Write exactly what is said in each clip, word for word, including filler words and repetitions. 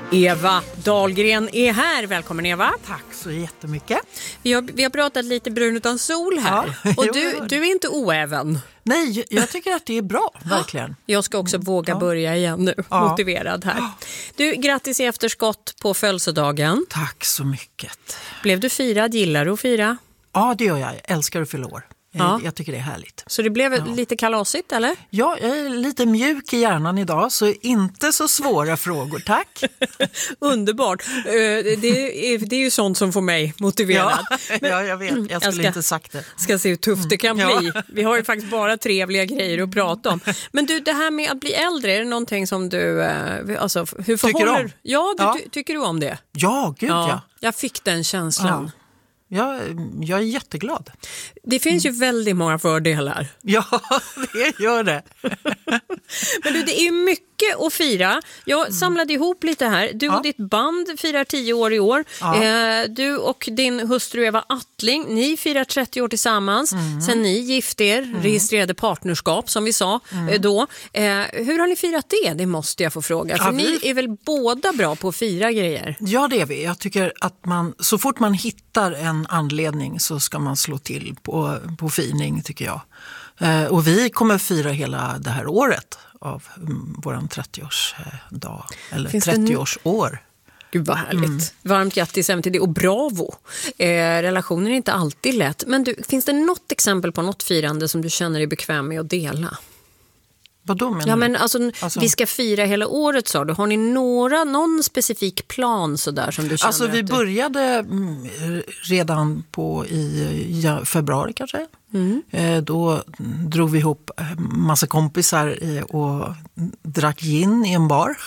Eva Dahlgren är här. Välkommen Eva. Tack så jättemycket. Vi har, vi har pratat lite brun utan sol här. Ja, och du, du är inte oäven. Nej, jag tycker att det är bra, verkligen. Jag ska också våga ja. börja igen nu, ja. motiverad här. Du, grattis i efterskott på födelsedagen. Tack så mycket. Blev du firad? Gillar du att fira? Ja, det gör jag. Jag älskar att fylla år. Ja. Jag tycker det är härligt. Så det blev ja. lite kalasigt, eller? Ja, jag är lite mjuk i hjärnan idag, så inte så svåra frågor, tack. Underbart. Det är, det är ju sånt som får mig motiverad. Ja, Men, ja jag vet. Jag skulle jag ska, inte sagt det. Ska se hur tufft det kan mm. bli. Ja. Vi har ju faktiskt bara trevliga grejer att prata om. Men du, det här med att bli äldre, är det någonting som du... Alltså, hur förhåller... Tycker om? Ja, du, ja. Ty, tycker du om det? Ja, gud ja. ja. Jag fick den känslan. Ja. Jag, jag är jätteglad. Det finns ju väldigt många fördelar. Ja, det gör det. Men du, det är mycket att fira. Jag mm. samlade ihop lite här. Du och ja. ditt band firar tio år i år. Ja. Eh, du och din hustru Eva Attling, ni firar trettio år tillsammans. Mm. Sen ni gifte er, mm. registrerade partnerskap som vi sa mm. eh, då. Eh, hur har ni firat det? Det måste jag få fråga. För ja, vi... ni är väl båda bra på att fira grejer? Ja, det är vi. Jag tycker att man, så fort man hittar en anledning så ska man slå till på, på fining, tycker jag. Eh, och vi kommer fira hela det här året av um, våran trettioårsdag, eller Finns trettioårsår. Gud vad härligt. Mm. Varmt grattis även till det och bravo. Eh, relationen är inte alltid lätt. Men du, finns det något exempel på något firande som du känner dig bekväm med att dela? Vadå menar ja, du? men alltså, alltså, vi ska fira hela året, sa du. Har ni några, någon specifik plan så där som du känner? Alltså vi att började mm, redan på i ja, februari kanske. Mm. Eh, då drog vi ihop massa kompisar i, och drack gin i en bar.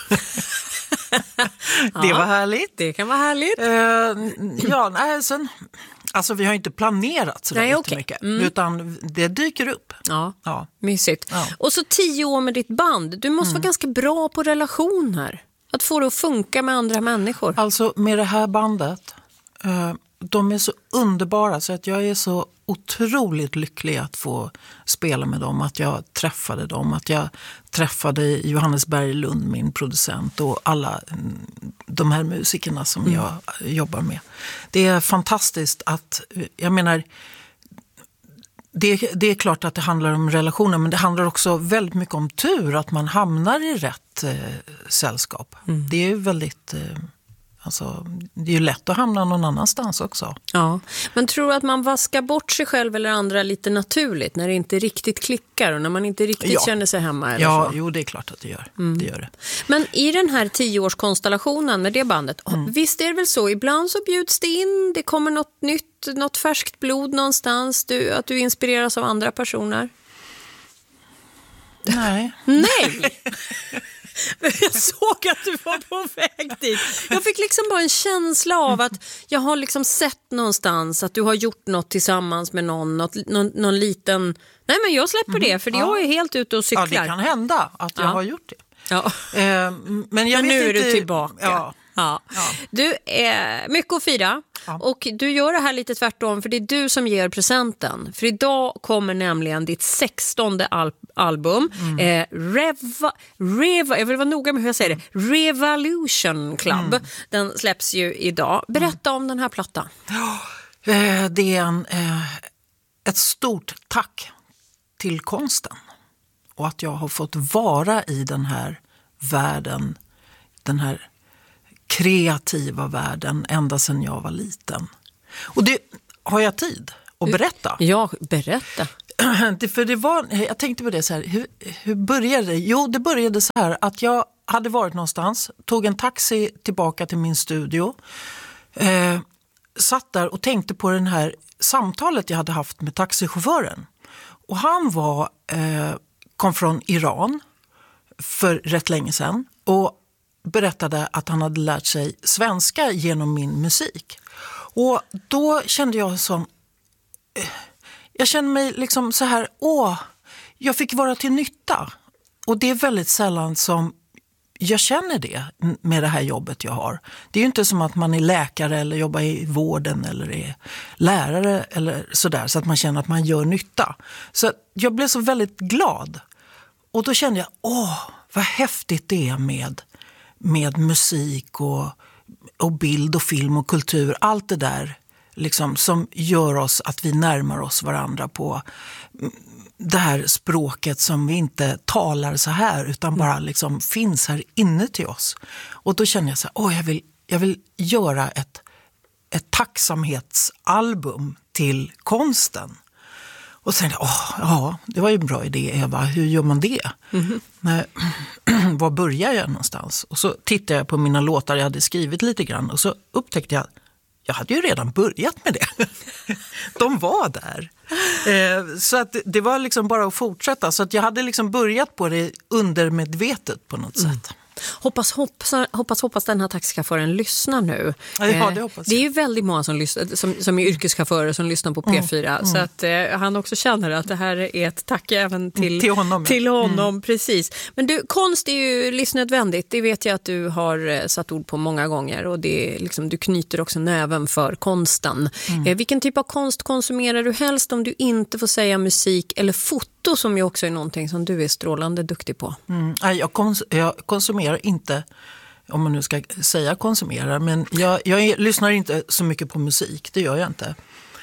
Det ja, var härligt. Det kan vara härligt. Eh, ja, nej, sen... Alltså vi har inte planerat så Nej, mycket, okay. mm. utan det dyker upp. Ja, ja. mysigt. Ja. Och så tio år med ditt band. Du måste mm. vara ganska bra på relationer. Att få det att funka med andra människor. Alltså med det här bandet, eh, de är så underbara så att jag är så otroligt lycklig att få spela med dem. Att jag träffade dem, att jag träffade Johannes Berglund, min producent, och alla de här musikerna som mm. jag jobbar med. Det är fantastiskt att, jag menar, det, det är klart att det handlar om relationer, men det handlar också väldigt mycket om tur, att man hamnar i rätt eh, sällskap. Mm. Det är ju väldigt... Eh, Alltså, det är ju lätt att hamna någon annanstans också. Ja, men tror du att man vaskar bort sig själv eller andra lite naturligt när det inte riktigt klickar och när man inte riktigt ja. känner sig hemma? Eller ja, så? Jo, det är klart att det gör. Mm. det gör det. Men i den här tioårskonstellationen med det bandet, mm. visst är det väl så? Ibland så bjuds det in, det kommer något nytt, något färskt blod någonstans, du, att du inspireras av andra personer? Nej. Nej! Jag såg att du var på väg dit. Jag fick liksom bara en känsla av att jag har liksom sett någonstans att du har gjort något tillsammans med någon, något, någon, någon liten... Nej, men jag släpper det, för ja. jag är helt ute och cyklar. Ja, det kan hända att jag ja. har gjort det. Ja. Eh, men jag men vet nu inte... är du tillbaka. Ja. Ja. Ja. Du är mycket att fira ja. och du gör det här lite tvärtom, för det är du som ger presenten. För idag kommer nämligen ditt sextonde al- album mm. eh, Reva, Reva, jag vill vara noga med hur jag säger det, Revolution Club. Mm. Den släpps ju idag. Berätta mm. om den här plattan. Eh, det är en, eh, ett stort tack till konsten och att jag har fått vara i den här världen, den här kreativa världen ända sedan jag var liten. Och det har jag tid att berätta. Ja, berätta. Det, för det var, jag tänkte på det så här, hur, hur började det? Jo, det började så här att jag hade varit någonstans, tog en taxi tillbaka till min studio, eh, satt där och tänkte på den här samtalet jag hade haft med taxichauffören. Och han var, eh, kom från Iran för rätt länge sedan och berättade att han hade lärt sig svenska genom min musik. Och då kände jag som... Jag kände mig liksom så här, åh, jag fick vara till nytta. Och det är väldigt sällan som jag känner det med det här jobbet jag har. Det är ju inte som att man är läkare eller jobbar i vården eller är lärare eller sådär, så att man känner att man gör nytta. Så jag blev så väldigt glad. Och då kände jag, åh, vad häftigt det är med med musik och, och bild och film och kultur. Allt det där liksom, som gör oss att vi närmar oss varandra på det här språket som vi inte talar så här utan bara liksom finns här inne till oss. Och då känner jag så här, åh, jag vill, jag vill göra ett, ett tacksamhetsalbum till konsten. Och sen, åh, ja, det var ju en bra idé, Eva. Hur gör man det? Mm-hmm. Nej, var börjar jag någonstans? Och så tittade jag på mina låtar jag hade skrivit lite grann och så upptäckte jag jag hade ju redan börjat med det. De var där. Eh, så att det var liksom bara att fortsätta. Så att jag hade liksom börjat på det undermedvetet på något mm. sätt. Hoppas, hoppas, hoppas, hoppas den här taxichauffören lyssnar nu. Ja, det hoppas jag. Det är ju väldigt många som, lyssnar, som, som är yrkeschaufförer som lyssnar på P fyra. Mm, mm. Så att eh, han också känner att det här är ett tack även till, till honom. Till honom mm. precis. Men du, konst är ju livsnödvändigt. Det vet jag att du har satt ord på många gånger. Och det är liksom, du knyter också näven för konsten. Mm. Eh, vilken typ av konst konsumerar du helst om du inte får säga musik eller foto som ju också är någonting som du är strålande duktig på? Mm. Jag, kons- jag konsumerar inte, om man nu ska säga konsumera, men jag, jag lyssnar inte så mycket på musik, det gör jag inte.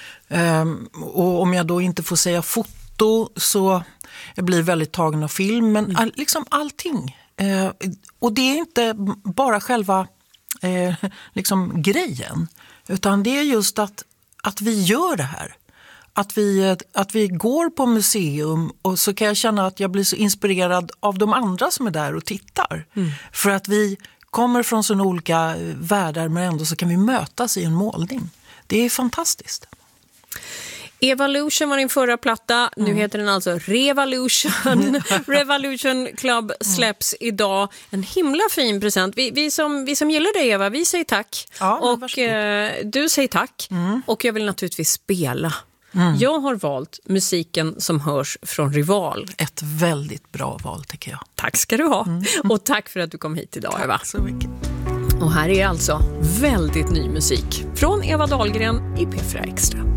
Um, och om jag då inte får säga foto så jag blir väldigt tagen av film, men all, liksom allting. Uh, och det är inte bara själva uh, liksom grejen, utan det är just att, att vi gör det här. Att vi, att vi går på museum och så kan jag känna att jag blir så inspirerad av de andra som är där och tittar. Mm. För att vi kommer från så olika världar men ändå så kan vi mötas i en målning. Det är fantastiskt. Evolution var din förra platta, mm. nu heter den alltså Revolution. Revolution Club släpps mm. idag. En himla fin present. Vi, vi, som, vi som gillar dig, Eva, vi säger tack. Ja, och eh, du säger tack. Mm. Och jag vill naturligtvis spela. Mm. Jag har valt musiken som hörs från Rival. Ett väldigt bra val tycker jag. Tack ska du ha. Mm. Och tack för att du kom hit idag, tack Eva. Tack så mycket. Och här är alltså väldigt ny musik från Eva Dahlgren i P fyra Extra.